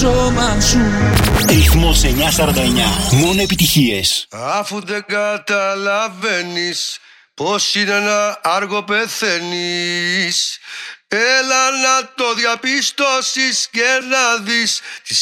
Ρυθμός 949. Μόνο επιτυχίες. Αφού δεν καταλαβαίνεις πως είναι να άργο πεθαίνεις, έλα να το διαπιστώσεις και να δεις